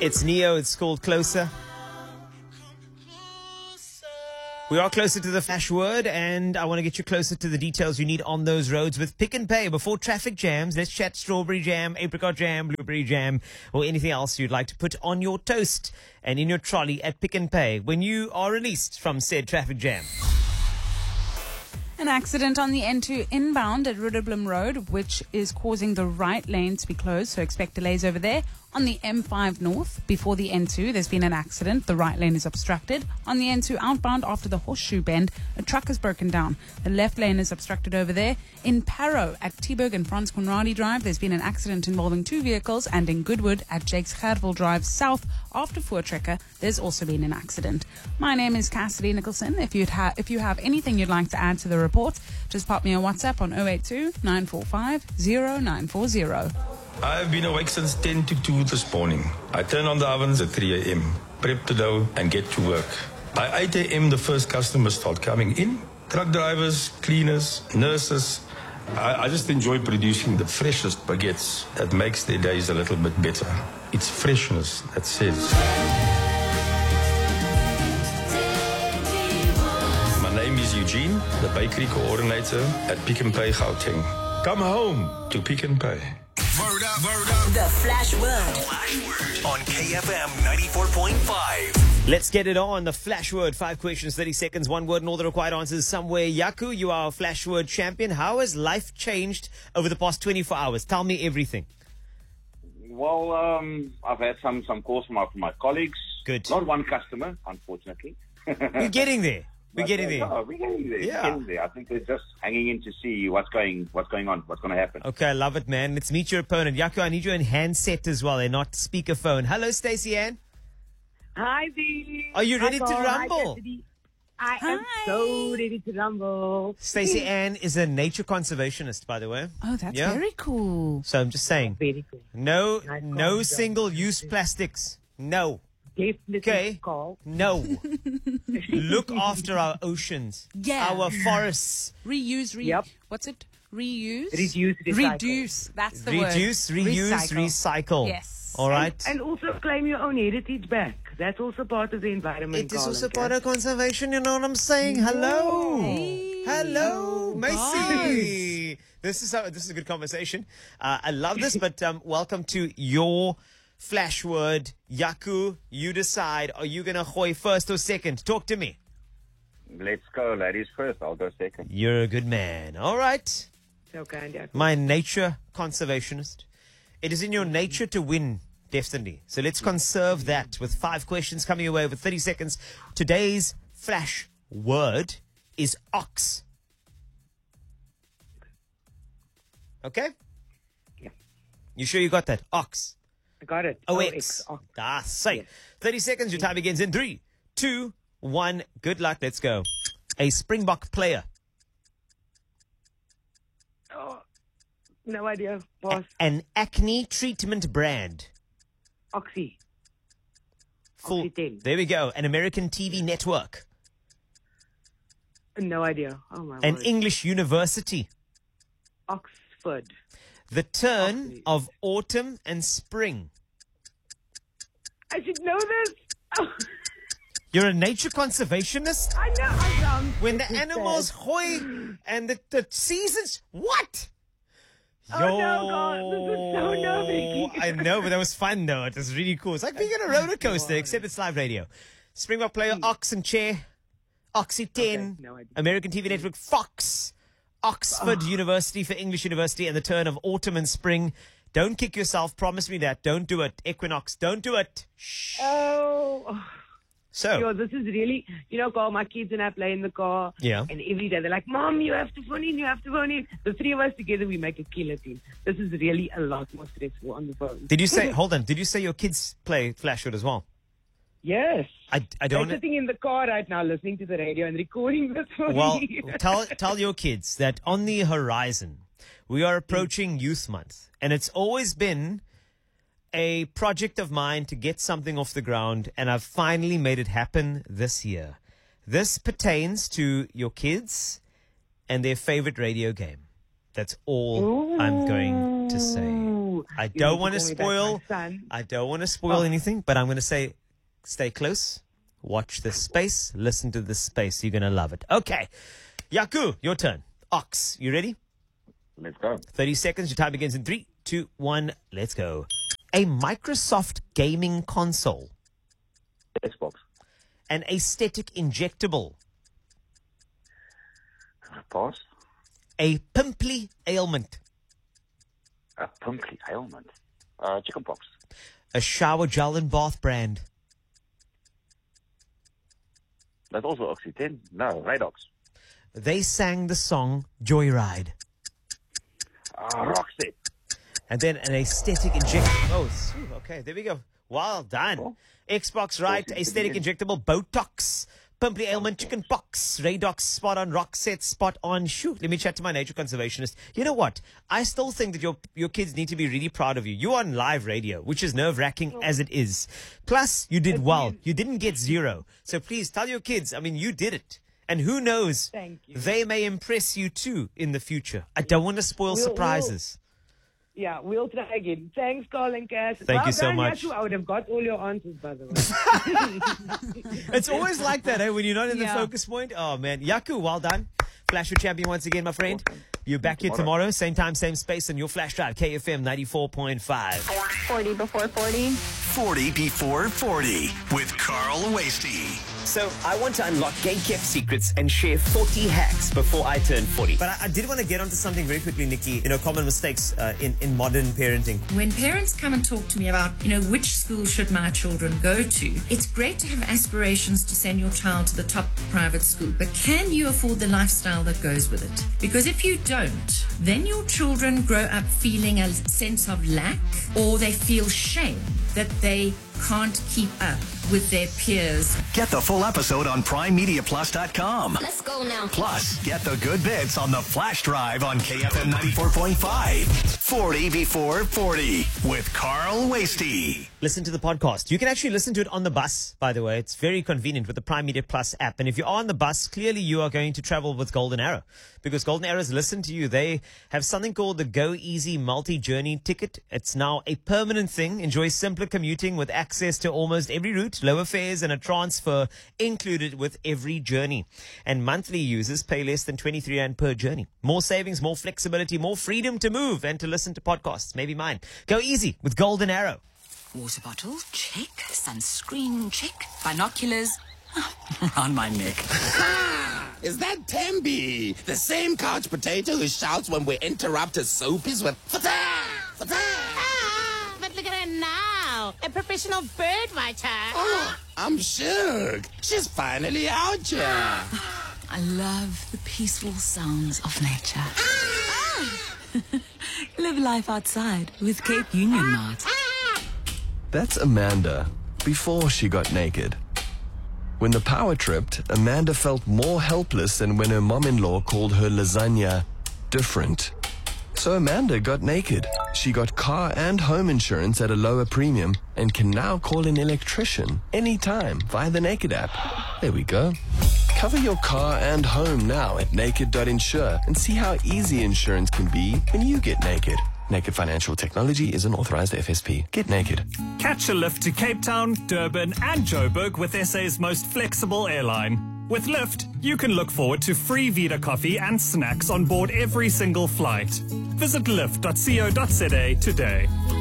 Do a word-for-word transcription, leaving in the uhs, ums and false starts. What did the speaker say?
It's Neo. It's called Closer. We are closer to the flash word, and I want to get you closer to the details you need on those roads with Pick n Pay. Before traffic jams, let's chat strawberry jam, apricot jam, blueberry jam, or anything else you'd like to put on your toast and in your trolley at Pick n Pay when you are released from said traffic jam. An accident on the N two inbound at Rudderblom Road, which is causing the right lane to be closed, so expect delays over there. On the M five north, before the N two, there's been an accident. The right lane is obstructed. On the N two outbound, after the Horseshoe Bend, a truck has broken down. The left lane is obstructed over there. In Parow, at Teberg and Franz Conradi Drive, there's been an accident involving two vehicles. And in Goodwood, at Jakes Gerwel Drive South, after Voortrekker, there's also been an accident. My name is Cassidy Nicholson. If, you'd ha- if you have anything you'd like to add to the report, just pop me a WhatsApp on zero eight two, nine four five, zero nine four zero. I've been awake since ten to two this morning. I turn on the ovens at three a.m., prep the dough, and get to work. By eight a.m., the first customers start coming in. Truck drivers, cleaners, nurses. I, I just enjoy producing the freshest baguettes that makes their days a little bit better. It's freshness that says. My name is Eugene, the bakery coordinator at Pick n Pay Gauteng. Come home to Pick n Pay. Word up, word up. The Flash Word. Flash Word on K F M ninety-four point five. Let's get it on. The flash word. Five questions, thirty seconds, one word, and all the required answers somewhere. Yaku, you are a flash word champion. How has life changed over the past twenty-four hours? Tell me everything. Well, um, I've had some, some calls from my, from my colleagues. Good. Not one customer, unfortunately. We're getting there. We're But, getting uh, there. No, we're getting there. Yeah. We're getting there. I think they're just hanging in to see what's going, what's going on, what's going to happen. Okay, I love it, man. Let's meet your opponent. Yaku, I need you in handset as well and not speakerphone. Hello, Stacey Ann. Hi, Dee. Are you ready Hi, to Paul. rumble? Hi, Cassidy. I am Hi. so ready to rumble. Stacey Ann is a nature conservationist, by the way. Oh, that's Yeah? very cool. So I'm just saying, Very cool. no, Nice no call, single-use plastics. No. Definitely Okay. call. No. Look after our oceans. Yeah. Our forests. Reuse, re- Yep. what's it? Reuse? Reduce, recycle. Reduce. That's the word. Reduce, reuse, recycle. Yes. All right. And also claim your own heritage back. That's also part of the environment. It is Carl also and part Cass. of conservation, you know what I'm saying? Hello. Hey. Hello, Oh, Macy. This is how, this is a good conversation. Uh, I love this, but um, welcome to your flash word. Yaku, you decide. Are you going to gooi first or second? Talk to me. Let's go, ladies first. I'll go second. You're a good man. All right. So kind, yeah. My nature conservationist. It is in your nature to win destiny. So let's conserve that with five questions coming your way over thirty seconds. Today's flash word is ox. Okay? Yeah. You sure you got that? Ox. I got it. O O X. X. Oh, Ah, say. Yes. thirty seconds. Your time begins in three, two, one. Good luck. Let's go. A Springbok player. oh, no idea. Boss. An acne treatment brand. Oxy. Full. Oxyten. There we go. An American T V network. No idea. Oh, my An word. English university. Oxford. The turn Oxley. of autumn and spring. I should know this. Oh, You're a nature conservationist? I know. I sound When the so animals sad. hoy and the, the seasons. What? Oh, no, God. This is so nervy. I know, but that was fun, though. It was really cool. It's like being on a roller coaster, except it's live radio. Springbok player, Ox and Chair, Oxyten, Okay, no idea. American T V network, Fox, Oxford University for English University, and the turn of autumn and spring. Don't kick yourself. Promise me that. Don't do it. Equinox, don't do it. Shh. Oh. So, Yo, this is really, you know, Carl, my kids and I play in the car. Yeah. And every day they're like, Mom, you have to phone in, you have to phone in. The three of us together, we make a killer team. This is really a lot more stressful on the phone. did you say, hold on, did you say your kids play Flashwood as well? Yes. I, I They're don't sitting in the car right now listening to the radio and recording this for Well, me. tell tell your kids that on the horizon, we are approaching Youth Month, and it's always been a project of mine to get something off the ground, and I've finally made it happen this year. This pertains to your kids and their favorite radio game. That's all I'm going to say. Ooh. you. I you don't need want to call me back spoil. my son. I don't want to spoil Oh. anything, but I'm going to say, stay close. Watch this space. Listen to this space. You're going to love it. Okay. Yaku, your turn. Ox, you ready? Let's go. thirty seconds. Your time begins in three, two, one. Let's go. A Microsoft gaming console. Xbox. An aesthetic injectable. Pass. A pimply ailment. A pumpkin ailment. Uh, chicken pox. A shower gel and bath brand. That's also Oxy ten. No, Radox. They sang the song Joyride. Uh, Roxette. And then an aesthetic injectable. Oh, phew, okay, there we go. Well done. Cool. Xbox, right. Cool. Aesthetic injectable, Botox. Pimply ailment, chicken pox, Radox, spot on, Roxette, spot on. Shoot, let me chat to my nature conservationist. You know what? I still think that your your kids need to be really proud of you. You're on live radio, which is nerve-wracking as it is. Plus, you did well. You didn't get zero. So please tell your kids, I mean, you did it. And who knows, Thank you. they may impress you too in the future. I don't want to spoil We'll- surprises. Yeah, we'll try again. Thanks, Carl and Cass. Thank well you so done, much. Yaku. I would have got all your answers, by the way. It's always like that, eh? When you're not in the Yeah. focus point. Oh, man. Yaku, well done. Flash your champion once again, my friend. You're back here Tomorrow. tomorrow, same time, same space, and your Flash Drive, K F M ninety-four point five. forty before forty. forty before forty with Carl Wasty. So I want to unlock game-kept secrets and share forty hacks before I turn forty. But I, I did want to get onto something very quickly, Nikki. You know, common mistakes uh, in, in modern parenting. When parents come and talk to me about, you know, which school should my children go to, it's great to have aspirations to send your child to the top private school, but can you afford the lifestyle that goes with it? Because if you don't, then your children grow up feeling a sense of lack, or they feel shame that they can't keep up with their peers. Get the full episode on prime media plus dot com. Let's go now. Plus, get the good bits on the Flash Drive on K F M ninety-four point five. forty before forty with Carl Wasty. Listen to the podcast. You can actually listen to it on the bus, by the way. It's very convenient with the Prime Media Plus app. And if you're on the bus, clearly you are going to travel with Golden Arrow, because Golden Arrows listen to you. They have something called the Go Easy Multi-Journey Ticket. It's now a permanent thing. Enjoy simpler commuting with access to almost every route, lower fares, and a transfer included with every journey. And monthly users pay less than twenty-three rand per journey. More savings, more flexibility, more freedom to move and to listen to podcasts. Maybe mine. Go easy with Golden Arrow. Water bottle, check. Sunscreen, check. Binoculars, around my neck. Is that Tembi? The same couch potato who shouts when we interrupt his soapies with fata, fata. Ah, but look at her now. A professional bird watcher. Oh, I'm shook. She's finally out here. I love the peaceful sounds of nature. Live life outside with Cape Union Mart. That's Amanda, before she got naked. When the power tripped, Amanda felt more helpless than when her mom-in-law called her lasagna different. So Amanda got naked. She got car and home insurance at a lower premium and can now call an electrician anytime via the Naked app. There we go. Cover your car and home now at naked dot insure and see how easy insurance can be when you get naked. Naked Financial Technology is an authorized F S P. Get naked. Catch a lift to Cape Town, Durban and Joburg with S A's most flexible airline. With Lyft, you can look forward to free Vita coffee and snacks on board every single flight. Visit lyft dot co dot za today.